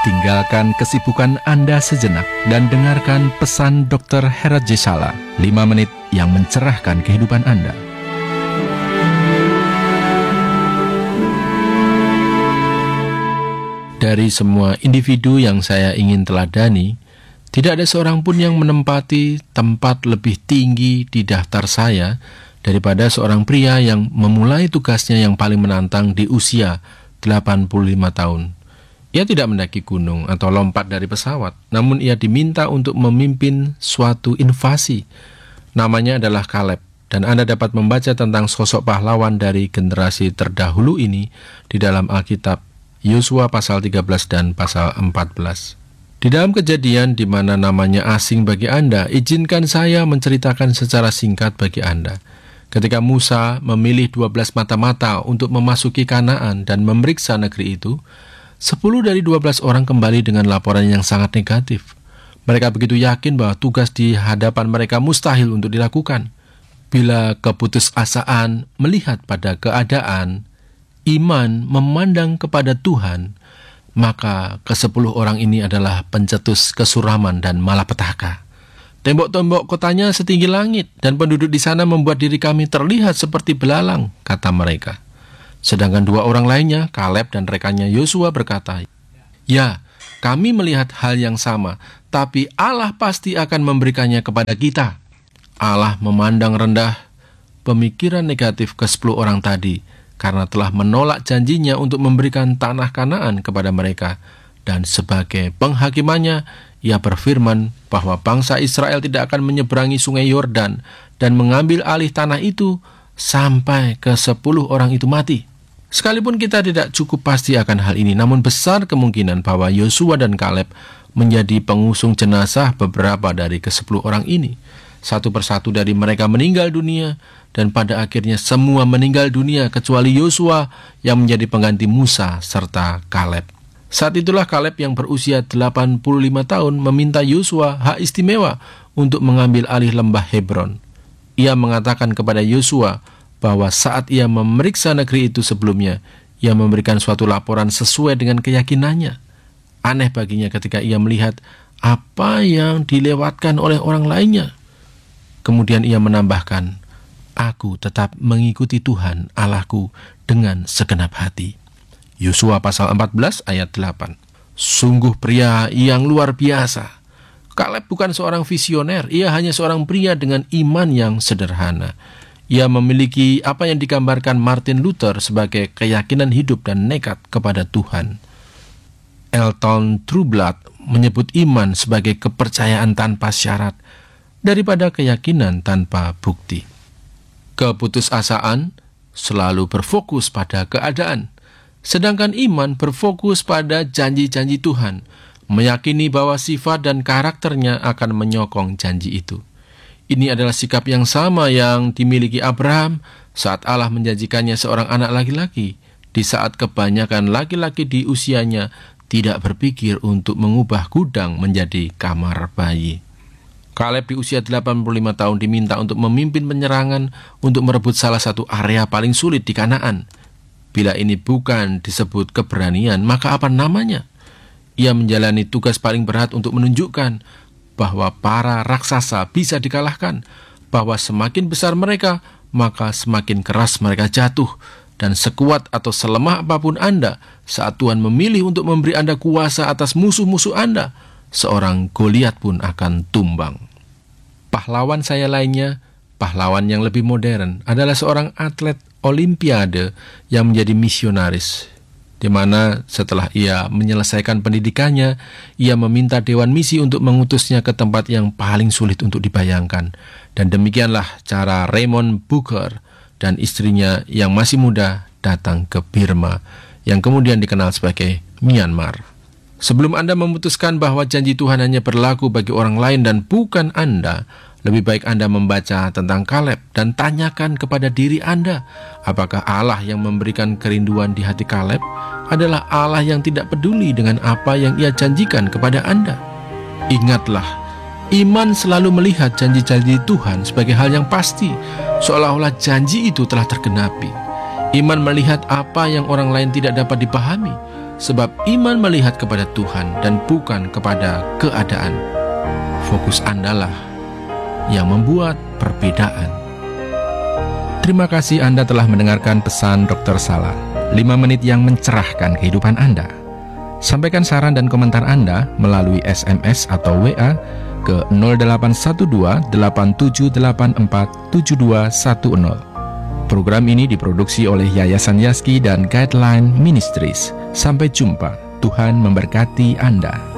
Tinggalkan kesibukan Anda sejenak dan dengarkan pesan Dr. Herat Jesala, 5 menit yang mencerahkan kehidupan Anda. Dari semua individu yang saya ingin teladani, tidak ada seorang pun yang menempati tempat lebih tinggi di daftar saya daripada seorang pria yang memulai tugasnya yang paling menantang di usia 85 tahun. Ia tidak mendaki gunung atau lompat dari pesawat, namun ia diminta untuk memimpin suatu invasi. Namanya adalah Kaleb, dan Anda dapat membaca tentang sosok pahlawan dari generasi terdahulu ini di dalam Alkitab, Yosua pasal 13 dan pasal 14. Di dalam kejadian di mana namanya asing bagi Anda, izinkan saya menceritakan secara singkat bagi Anda. Ketika Musa memilih 12 mata-mata untuk memasuki Kanaan dan memeriksa negeri itu, 10 dari 12 orang kembali dengan laporan yang sangat negatif. Mereka begitu yakin bahwa tugas di hadapan mereka mustahil untuk dilakukan. Bila keputusasaan melihat pada keadaan, iman memandang kepada Tuhan, maka ke-10 orang ini adalah pencetus kesuraman dan malapetaka. Tembok-tembok kotanya setinggi langit, dan penduduk di sana membuat diri kami terlihat seperti belalang, kata mereka. Sedangkan 2 orang lainnya, Kaleb dan rekannya Yosua berkata, "Ya, kami melihat hal yang sama, tapi Allah pasti akan memberikannya kepada kita." Allah memandang rendah pemikiran negatif ke-10 orang tadi, karena telah menolak janjinya untuk memberikan tanah Kanaan kepada mereka. Dan sebagai penghakimannya, ia berfirman bahwa bangsa Israel tidak akan menyeberangi sungai Yordan dan mengambil alih tanah itu sampai ke-10 orang itu mati. Sekalipun kita tidak cukup pasti akan hal ini, namun besar kemungkinan bahwa Yosua dan Kaleb menjadi pengusung jenazah beberapa dari ke-10 orang ini. Satu persatu dari mereka meninggal dunia, dan pada akhirnya semua meninggal dunia kecuali Yosua yang menjadi pengganti Musa serta Kaleb. Saat itulah Kaleb yang berusia 85 tahun meminta Yosua hak istimewa untuk mengambil alih lembah Hebron. Ia mengatakan kepada Yosua bahwa saat ia memeriksa negeri itu sebelumnya, ia memberikan suatu laporan sesuai dengan keyakinannya. Aneh baginya ketika ia melihat apa yang dilewatkan oleh orang lainnya. Kemudian ia menambahkan, "Aku tetap mengikuti Tuhan Allahku dengan segenap hati." Yosua pasal 14 ayat 8. Sungguh pria yang luar biasa. Kaleb bukan seorang visioner, ia hanya seorang pria dengan iman yang sederhana. Ia memiliki apa yang digambarkan Martin Luther sebagai keyakinan hidup dan nekat kepada Tuhan. Elton Trueblood menyebut iman sebagai kepercayaan tanpa syarat daripada keyakinan tanpa bukti. Keputusasaan selalu berfokus pada keadaan, sedangkan iman berfokus pada janji-janji Tuhan, meyakini bahwa sifat dan karakternya akan menyokong janji itu. Ini adalah sikap yang sama yang dimiliki Abraham saat Allah menjanjikannya seorang anak laki-laki, di saat kebanyakan laki-laki di usianya tidak berpikir untuk mengubah gudang menjadi kamar bayi. Kaleb di usia 85 tahun diminta untuk memimpin penyerangan untuk merebut salah satu area paling sulit di Kanaan. Bila ini bukan disebut keberanian, maka apa namanya? Ia menjalani tugas paling berat untuk menunjukkan bahwa para raksasa bisa dikalahkan, bahwa semakin besar mereka, maka semakin keras mereka jatuh, dan sekuat atau selemah apapun Anda, saat Tuhan memilih untuk memberi Anda kuasa atas musuh-musuh Anda, seorang Goliat pun akan tumbang. Pahlawan saya lainnya, pahlawan yang lebih modern, adalah seorang atlet olimpiade yang menjadi misionaris, di mana setelah ia menyelesaikan pendidikannya, ia meminta Dewan Misi untuk mengutusnya ke tempat yang paling sulit untuk dibayangkan. Dan demikianlah cara Raymond Booker dan istrinya yang masih muda datang ke Burma, yang kemudian dikenal sebagai Myanmar. Sebelum Anda memutuskan bahwa janji Tuhan hanya berlaku bagi orang lain dan bukan Anda, lebih baik Anda membaca tentang Kaleb dan tanyakan kepada diri Anda, apakah Allah yang memberikan kerinduan di hati Kaleb adalah Allah yang tidak peduli dengan apa yang ia janjikan kepada Anda? Ingatlah, iman selalu melihat janji-janji Tuhan sebagai hal yang pasti, seolah-olah janji itu telah tergenapi. Iman melihat apa yang orang lain tidak dapat dipahami, sebab iman melihat kepada Tuhan dan bukan kepada keadaan. Fokus Anda lah yang membuat perbedaan. Terima kasih Anda telah mendengarkan pesan Dr. Sala, 5 menit yang mencerahkan kehidupan Anda. Sampaikan saran dan komentar Anda melalui SMS atau WA ke 0812 8784 7210. Program ini diproduksi oleh Yayasan Yaski dan Guideline Ministries. Sampai jumpa. Tuhan memberkati Anda.